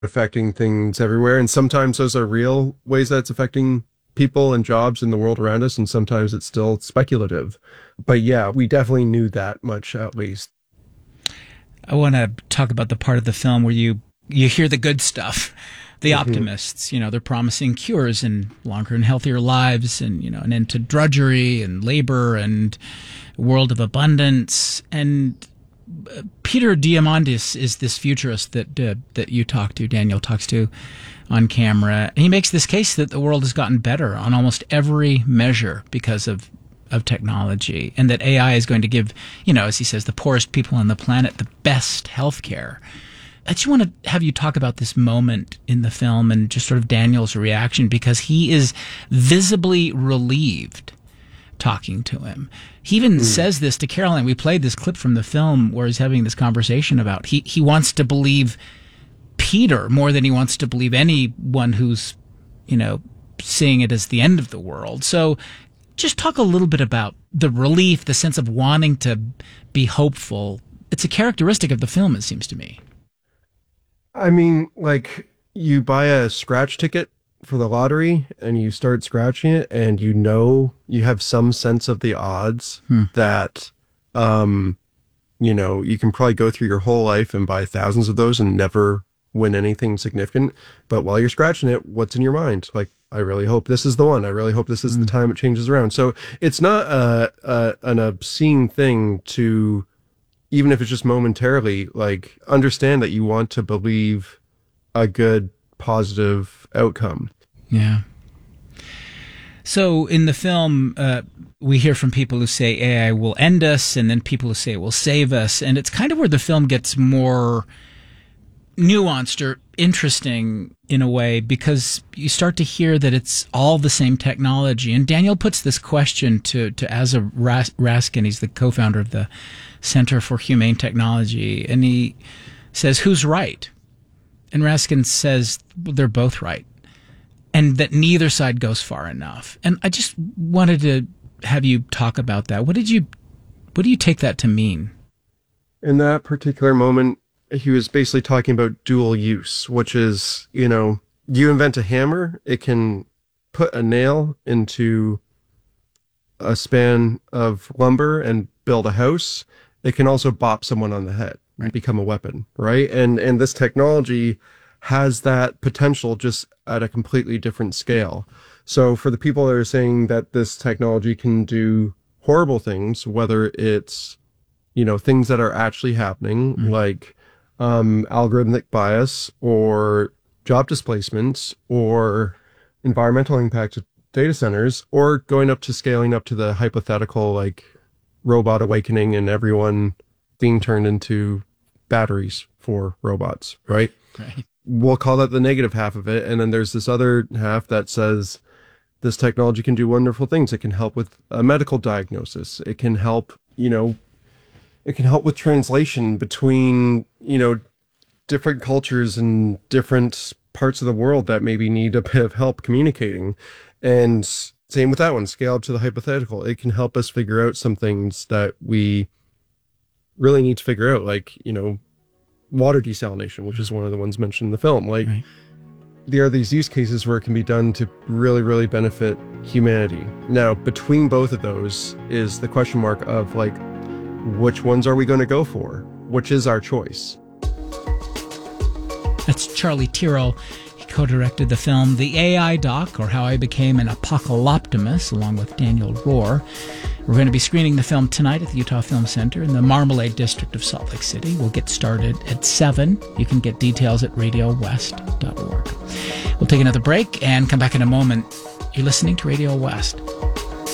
affecting things everywhere. And sometimes those are real ways that it's affecting people and jobs in the world around us. And sometimes it's still speculative. But yeah, we definitely knew that much at least. I want to talk about the part of the film where you hear the good stuff. The optimists, they're promising cures and longer and healthier lives and, an end to drudgery and labor and a world of abundance. And Peter Diamandis is this futurist that you talk to, Daniel talks to on camera. He makes this case that the world has gotten better on almost every measure because of technology, and that AI is going to give, as he says, the poorest people on the planet the best healthcare. I just want to have you talk about this moment in the film and just sort of Daniel's reaction, because he is visibly relieved talking to him. He even says this to Caroline. We played this clip from the film where he's having this conversation about he wants to believe Peter more than he wants to believe anyone who's, seeing it as the end of the world. So just talk a little bit about the relief, the sense of wanting to be hopeful. It's a characteristic of the film, it seems to me. I mean, like, you buy a scratch ticket for the lottery and you start scratching it, and you have some sense of the odds that, you can probably go through your whole life and buy thousands of those and never win anything significant. But while you're scratching it, what's in your mind? Like, I really hope this is the one. I really hope this is the time it changes around. So it's not an obscene thing to, even if it's just momentarily, like, understand that you want to believe a good, positive outcome. Yeah. So in the film, we hear from people who say AI will end us, and then people who say it will save us. And it's kind of where the film gets more nuanced or interesting in a way, because you start to hear that it's all the same technology. And Daniel puts this question to Asa Raskin. He's the co-founder of the Center for Humane Technology. And he says, who's right? And Raskin says, they're both right. And that neither side goes far enough. And I just wanted to have you talk about that. What do you take that to mean? In that particular moment, he was basically talking about dual use, which is, you invent a hammer, it can put a nail into a span of lumber and build a house. It can also bop someone on the head and become a weapon, right? And this technology has that potential, just at a completely different scale. So for the people that are saying that this technology can do horrible things, whether it's, things that are actually happening, like algorithmic bias or job displacements or environmental impact of data centers, or going up to scaling up to the hypothetical, like, robot awakening and everyone being turned into batteries for robots, right? Right. We'll call that the negative half of it. And then there's this other half that says this technology can do wonderful things. It can help with a medical diagnosis. It can help, it can help with translation between, different cultures and different parts of the world that maybe need a bit of help communicating. And same with that one, scale up to the hypothetical. It can help us figure out some things that we really need to figure out, like, water desalination, which is one of the ones mentioned in the film. Like, right. There are these use cases where it can be done to really, really benefit humanity. Now, between both of those is the question mark of, like, which ones are we going to go for? Which is our choice? That's Charlie Tyrrell. He co-directed the film The AI Doc, or How I Became an Apocalyptimus, along with Daniel Rohr. We're going to be screening the film tonight at the Utah Film Center in the Marmalade District of Salt Lake City. We'll get started at 7. You can get details at radiowest.org. We'll take another break and come back in a moment. You're listening to Radio West.